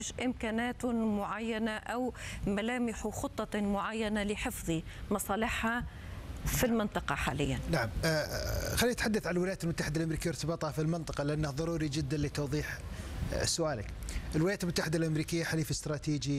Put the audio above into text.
إمكانات معينة أو ملامح خطة معينة لحفظ مصالحها في المنطقة حاليا. نعم. خلينا نتحدث عن الولايات المتحدة الأمريكية وارتباطها في المنطقة، لأنه ضروري جدا لتوضيح سؤالك. الولايات المتحدة الأمريكية حليف استراتيجي